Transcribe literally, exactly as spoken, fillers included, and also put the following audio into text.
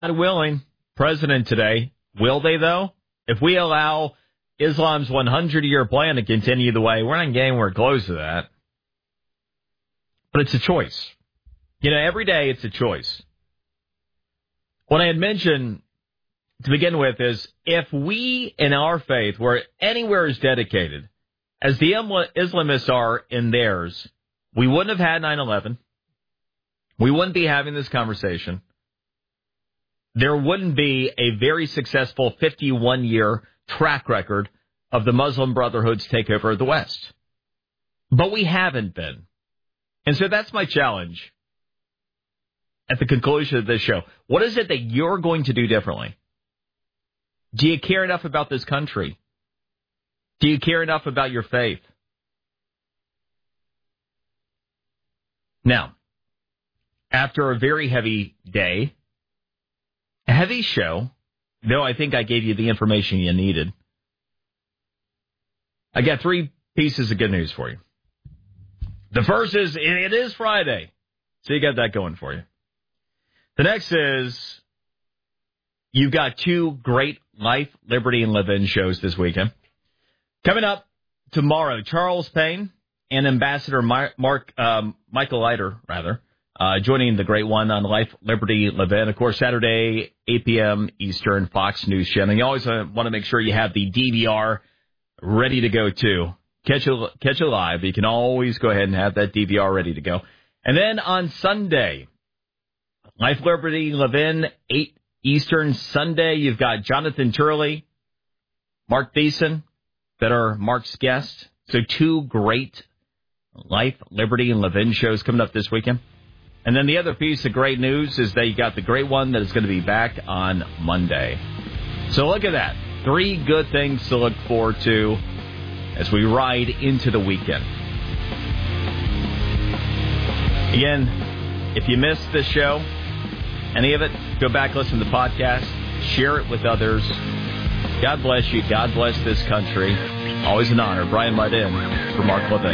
God willing, president today. Will they, though? If we allow Islam's one hundred year plan to continue the way, we're not getting anywhere close to that. But it's a choice. You know, every day it's a choice. What I had mentioned to begin with is if we in our faith were anywhere as dedicated as the Islamists are in theirs, we wouldn't have had nine eleven. We wouldn't be having this conversation. There wouldn't be a very successful fifty-one year track record of the Muslim Brotherhood's takeover of the West. But we haven't been. And so that's my challenge at the conclusion of this show. What is it that you're going to do differently? Do you care enough about this country? Do you care enough about your faith? Now, after a very heavy day, a heavy show, though I think I gave you the information you needed, I got three pieces of good news for you. The first is, it is Friday, so you got that going for you. The next is, you've got two great Life, Liberty, and Levin shows this weekend. Coming up tomorrow, Charles Payne and Ambassador Mark, um, Michael Leiter, rather, uh, joining the great one on Life, Liberty, Levin. Of course, Saturday, eight p.m. Eastern, Fox News Channel. You always uh, want to make sure you have the D V R ready to go, too. Catch it, catch it live. You can always go ahead and have that D V R ready to go. And then on Sunday, Life, Liberty, Levin, eight Eastern Sunday, you've got Jonathan Turley, Mark Thiessen, that are Mark's guests. So two great Life, Liberty, and Levin shows coming up this weekend. And then the other piece of great news is that you got the great one that is going to be back on Monday. So look at that. Three good things to look forward to as we ride into the weekend. Again, if you missed this show, any of it, go back, listen to the podcast, share it with others. God bless you. God bless this country. Always an honor. Brian Mudd in for Mark Levin.